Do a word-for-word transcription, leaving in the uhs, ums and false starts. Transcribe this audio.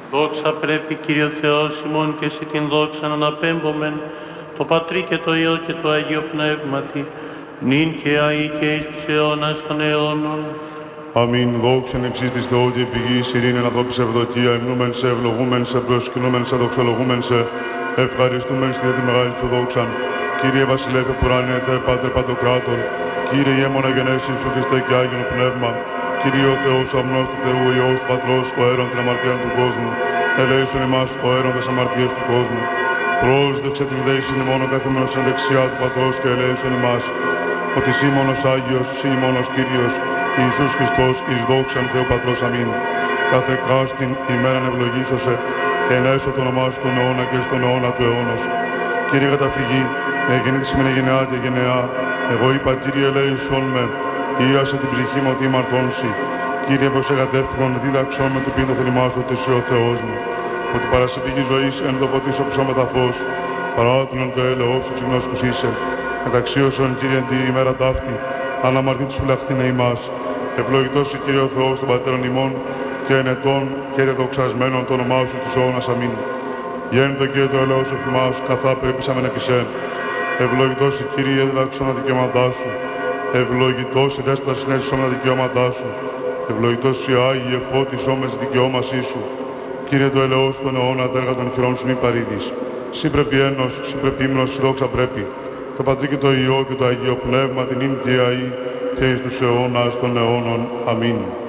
Δόξα πρέπει, Κύριε Θεός ημών, και εσύ την δόξα να αναπέμπομεν, το Πατρί και το Υιό και το Αγίο Πνεύματι, νυν και αεί και εις τους αιώνας των αιώνων. Αμήν. Δόξαν υψής της Θεού και πηγής ειρήνη αναδόπης ευδοκία, εμνούμεν σε, ευλογούμεν σε, προσκυνούμεν σε, δοξολογούμεν σε, ευχαριστούμεν στη δε τη μεγάλη σου δόξαν. Κύριε Βασιλεύε Πουράνιε Θεέ Πάτερ Παντοκράτορ, Κύριε Ιέμωνα γενέση Ιησού Χριστέ και Άγιον Πνεύμα, Κύριε ο Θεός ο αμνός του Θεού, ο Υιός του Πατρός, ο αίρον των αμαρτίων του κόσμου, ελέησον εμάς ο αίρον της αμαρτίας του κόσμου. Πρόσδεξε την δέησιν μόνο καθήμενος εν δεξιά του Πατρός και ελέησον εμάς, ότι εσύ μόνος Άγιος, εσύ μόνος Κύριος, Ιησούς Χριστός, εις δόξαν Θεού Πατρός. Αμήν. Κάθε κάστην ημέραν ευλογήσωσε και ενέσω το όνομά σου τον αιώνα και στον αιώνα του αιώνος. Κύριε καταφυγή, με γεννήτης με γενεά και γενεά, εγώ είπα, Κύριε ελέησον με, ίασε την ψυχή μου ότι ημαρτώνσι. Κύριε προσεγατεύχον, δίδαξον με του πίν το θέλημά σου, ότι εσύ ο Θεός μου. Ότι παρασυπηγή ζωής εν το φωτίσω ψώμετα φως, παράτουλον το έλεος σου ξυμνόσκους είσαι. Μεταξίωσον, Κύριε, εν τη ημέρα ταύτη, αν αμαρτήτους φυλαχθήνε ημάς. Ευλογητός η Κύριε ο Θεός των Πατέρων ημών και ενετών και δεδοξασμένων το όνομά σου στους αιώνας. Αμήν. Γέννητο Κύριε το έλεος εφημάς, καθά περίπησαμεν επί σε. Ευλογητός η Κύριε διδάξον τα δικαιώματά σου. Ευλογητός η δέσποτα συνέζησον τα δικαιώματά σου. Ευλογητός η Άγιε φώτισό με τις δικαιώμασή σου. Κύριε το έλεος των αιώνα, τα έργα των χειρών σου μη παρήδεις. Συ πρέπει ένος, συ πρέπει ύμνος, συ δόξα πρέπει. Το Πατρί και το Υιό και το Αγίο Πνεύμα, την ύμ και αεί και εις τους αιώνας των αιώνων. Αμήν.